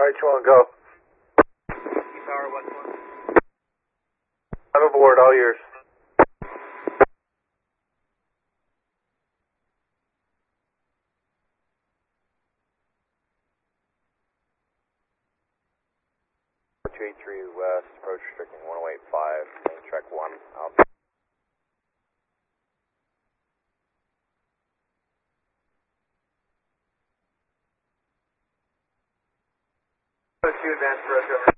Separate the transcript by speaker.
Speaker 1: Alright, you want to go?
Speaker 2: Tower, West 1.
Speaker 1: I'm aboard, all yours. West, approach restricting 1085, main track 1, out.
Speaker 2: 2 advanced for us, over.